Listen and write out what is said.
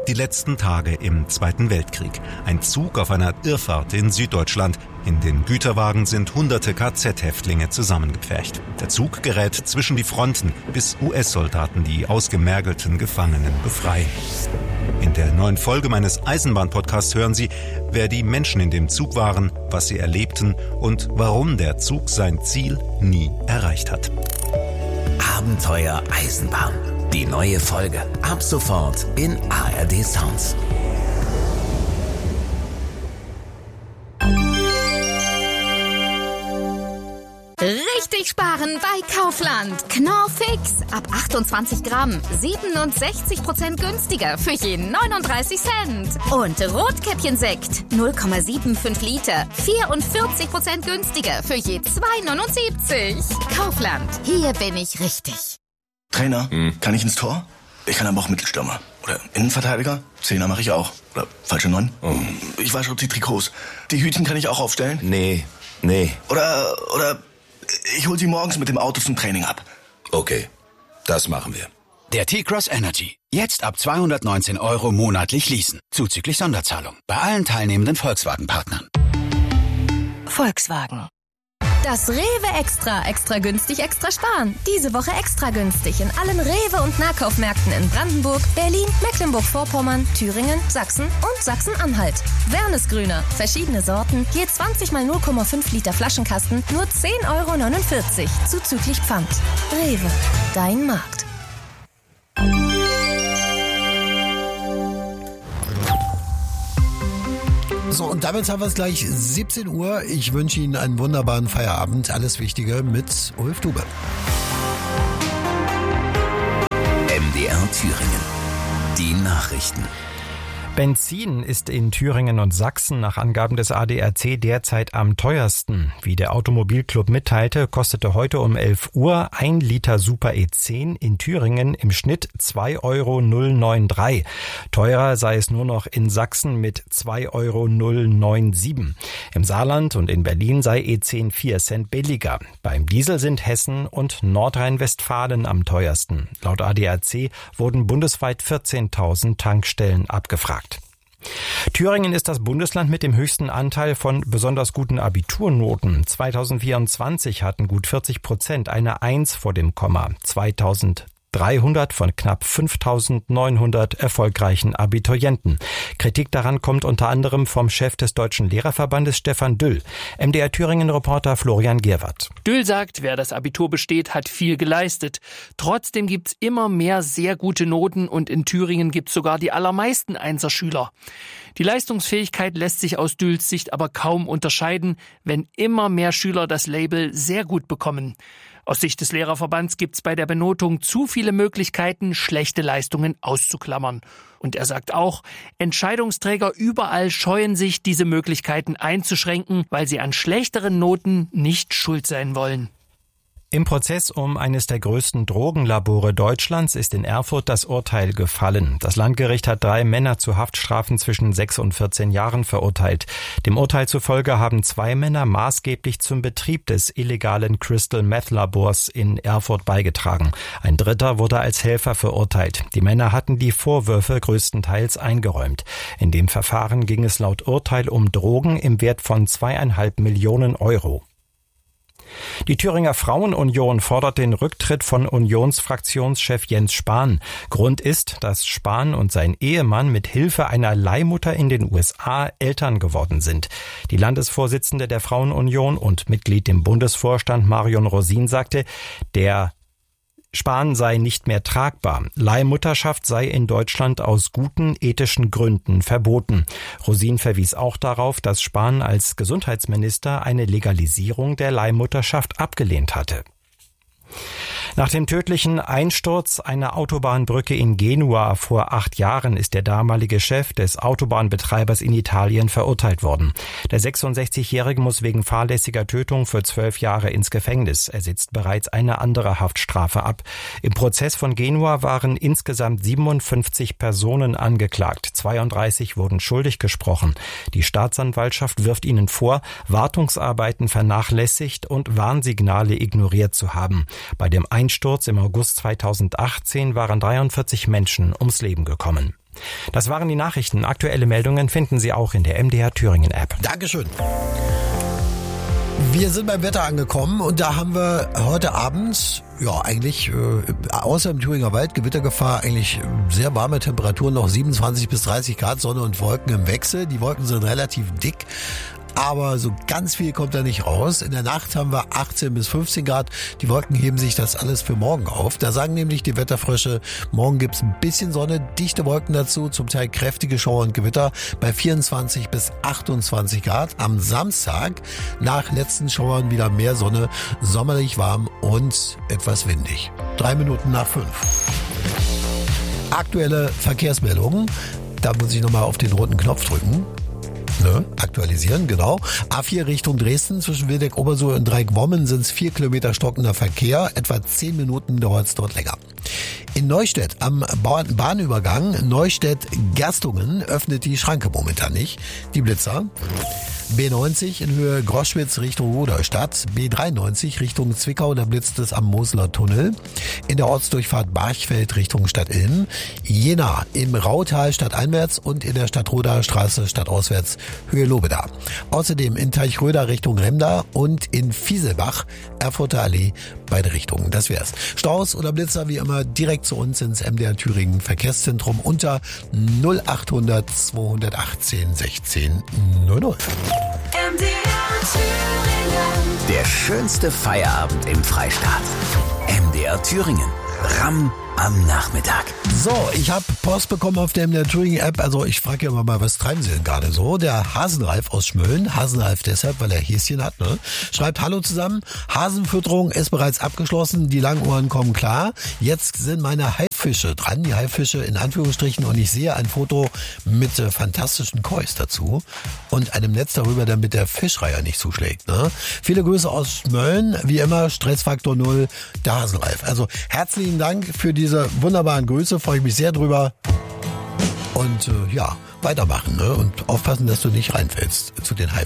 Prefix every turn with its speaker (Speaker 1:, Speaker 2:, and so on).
Speaker 1: Die letzten Tage im Zweiten Weltkrieg. Ein Zug auf einer Irrfahrt in Süddeutschland. In den Güterwagen sind hunderte KZ-Häftlinge zusammengepfercht. Der Zug gerät zwischen die Fronten, bis US-Soldaten die ausgemergelten Gefangenen befreien. In der neuen Folge meines Eisenbahn-Podcasts hören Sie, wer die Menschen in dem Zug waren, was sie erlebten und warum der Zug sein Ziel nie erreicht hat.
Speaker 2: Abenteuer Eisenbahn. Die neue Folge ab sofort in ARD Sounds.
Speaker 3: Richtig sparen bei Kaufland. Knorr Fix. Ab 28 Gramm. 67% günstiger für jeden 39 Cent. Und Rotkäppchen-Sekt. 0,75 Liter. 44% günstiger für je 2,79. Kaufland. Hier bin ich richtig.
Speaker 4: Trainer, kann ich ins Tor? Ich kann aber auch Mittelstürmer. Oder Innenverteidiger? Zehner mache ich auch. Oder falsche 9. Ich wasche die Trikots. Die Hütchen kann ich auch aufstellen?
Speaker 2: Nee.
Speaker 4: Oder ich hol sie morgens mit dem Auto zum Training ab.
Speaker 2: Okay, das machen wir.
Speaker 5: Der T-Cross Energy. Jetzt ab 219 € monatlich leasen. Zuzüglich Sonderzahlung. Bei allen teilnehmenden Volkswagen-Partnern.
Speaker 6: Volkswagen.
Speaker 7: Das Rewe Extra günstig, extra sparen. Diese Woche extra günstig in allen Rewe- und Nahkaufmärkten in Brandenburg, Berlin, Mecklenburg-Vorpommern, Thüringen, Sachsen und Sachsen-Anhalt. Wernesgrüner, verschiedene Sorten, je 20 mal 0,5 Liter Flaschenkasten, nur 10,49 € zuzüglich Pfand. Rewe, dein Markt.
Speaker 8: So, und damit haben wir es gleich 17 Uhr. Ich wünsche Ihnen einen wunderbaren Feierabend. Alles Wichtige mit Ulf Dube.
Speaker 2: MDR Thüringen. Die Nachrichten.
Speaker 9: Benzin ist in Thüringen und Sachsen nach Angaben des ADAC derzeit am teuersten. Wie der Automobilclub mitteilte, kostete heute um 11 Uhr 1 Liter Super E10 in Thüringen im Schnitt 2,093 €. Teurer sei es nur noch in Sachsen mit 2,097 €. Im Saarland und in Berlin sei E10 4 Cent billiger. Beim Diesel sind Hessen und Nordrhein-Westfalen am teuersten. Laut ADAC wurden bundesweit 14.000 Tankstellen abgefragt. Thüringen ist das Bundesland mit dem höchsten Anteil von besonders guten Abiturnoten. 2024 hatten gut 40% eine 1 vor dem Komma. 2300 von knapp 5.900 erfolgreichen Abiturienten. Kritik daran kommt unter anderem vom Chef des Deutschen Lehrerverbandes Stefan Düll. MDR Thüringen-Reporter Florian Gerwart.
Speaker 10: Düll sagt, wer das Abitur besteht, hat viel geleistet. Trotzdem gibt's immer mehr sehr gute Noten und in Thüringen gibt's sogar die allermeisten Einserschüler. Die Leistungsfähigkeit lässt sich aus Dülls Sicht aber kaum unterscheiden, wenn immer mehr Schüler das Label sehr gut bekommen. Aus Sicht des Lehrerverbands gibt's bei der Benotung zu viele Möglichkeiten, schlechte Leistungen auszuklammern. Und er sagt auch, Entscheidungsträger überall scheuen sich, diese Möglichkeiten einzuschränken, weil sie an schlechteren Noten nicht schuld sein wollen.
Speaker 9: Im Prozess um eines der größten Drogenlabore Deutschlands ist in Erfurt das Urteil gefallen. Das Landgericht hat 3 Männer zu Haftstrafen zwischen 6 und 14 Jahren verurteilt. Dem Urteil zufolge haben 2 Männer maßgeblich zum Betrieb des illegalen Crystal Meth Labors in Erfurt beigetragen. Ein dritter wurde als Helfer verurteilt. Die Männer hatten die Vorwürfe größtenteils eingeräumt. In dem Verfahren ging es laut Urteil um Drogen im Wert von 2,5 Millionen €. Die Thüringer Frauenunion fordert den Rücktritt von Unionsfraktionschef Jens Spahn. Grund ist, dass Spahn und sein Ehemann mit Hilfe einer Leihmutter in den USA Eltern geworden sind. Die Landesvorsitzende der Frauenunion und Mitglied im Bundesvorstand Marion Rosin sagte, der Spahn sei nicht mehr tragbar. Leihmutterschaft sei in Deutschland aus guten ethischen Gründen verboten. Rosin verwies auch darauf, dass Spahn als Gesundheitsminister eine Legalisierung der Leihmutterschaft abgelehnt hatte. Nach dem tödlichen Einsturz einer Autobahnbrücke in Genua vor 8 Jahren ist der damalige Chef des Autobahnbetreibers in Italien verurteilt worden. Der 66-Jährige muss wegen fahrlässiger Tötung für 12 Jahre ins Gefängnis. Er sitzt bereits eine andere Haftstrafe ab. Im Prozess von Genua waren insgesamt 57 Personen angeklagt. 32 wurden schuldig gesprochen. Die Staatsanwaltschaft wirft ihnen vor, Wartungsarbeiten vernachlässigt und Warnsignale ignoriert zu haben. Bei dem Einsturz im August 2018 waren 43 Menschen ums Leben gekommen. Das waren die Nachrichten. Aktuelle Meldungen finden Sie auch in der MDR Thüringen App.
Speaker 8: Dankeschön. Wir sind beim Wetter angekommen und da haben wir heute Abend, eigentlich außer im Thüringer Wald, Gewittergefahr, eigentlich sehr warme Temperaturen, noch 27 bis 30 Grad, Sonne und Wolken im Wechsel. Die Wolken sind relativ dick, aber so ganz viel kommt da nicht raus. In der Nacht haben wir 18 bis 15 Grad. Die Wolken heben sich das alles für morgen auf. Da sagen nämlich die Wetterfrösche, morgen gibt's ein bisschen Sonne, dichte Wolken dazu, zum Teil kräftige Schauer und Gewitter bei 24 bis 28 Grad. Am Samstag nach letzten Schauern wieder mehr Sonne, sommerlich warm und etwas windig. 5 Minuten nach 5. Aktuelle Verkehrsmeldungen. Da muss ich nochmal auf den roten Knopf drücken. Aktualisieren, genau. A4 Richtung Dresden, zwischen Wildeck-Obersuhl und Dreieck-Wommen sind es 4 Kilometer stockender Verkehr. Etwa 10 Minuten dauert es dort länger. In Neustädt am Bahnübergang Neustädt-Gerstungen öffnet die Schranke momentan nicht. Die Blitzer. B90 in Höhe Groschwitz Richtung Rudolstadt. B93 Richtung Zwickau, da blitzt es am Moseler Tunnel. In der Ortsdurchfahrt Barchfeld Richtung Stadtilm. Jena im Rautal stadteinwärts und in der Stadtroder Straße stadtauswärts Höhe Lobeda. Außerdem in Teichröder Richtung Remda und in Fieselbach Erfurter Allee, beide Richtungen. Das wär's. Staus oder Blitzer wie immer direkt zu uns ins MDR Thüringen Verkehrszentrum unter 0800 218 16 00.
Speaker 2: Der schönste Feierabend im Freistaat. MDR Thüringen. Ramm am Nachmittag.
Speaker 8: So, ich habe Post bekommen auf der MDR Thüringen App. Also ich frage ja immer mal, was treiben Sie denn gerade so? Der Hasenralf aus Schmölln, Hasenralf deshalb, weil er Häschen hat, ne? Schreibt: Hallo zusammen, Hasenfütterung ist bereits abgeschlossen, die Langohren kommen klar. Jetzt sind meine Haifische dran, die Haifische in Anführungsstrichen, und ich sehe ein Foto mit fantastischen Kois dazu und einem Netz darüber, damit der Fischreiher nicht zuschlägt, ne? Viele Grüße aus Schmölln, wie immer Stressfaktor 0, der Hasenralf. Also herzlichen Dank für diese wunderbaren Grüße, freue ich mich sehr drüber. Und weitermachen, ne? Und aufpassen, dass du nicht reinfällst zu den Haifischen.